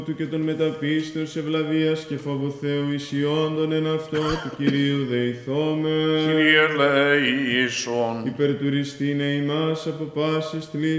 του και των μεταπίστεως ευλαβίας και φόβου Θεού ισιόντων εν αυτό του Κυρίου δεηθώμε. Κύριε ελέησον. Υπερτουριστήνε ημάς από πάσης θλίψης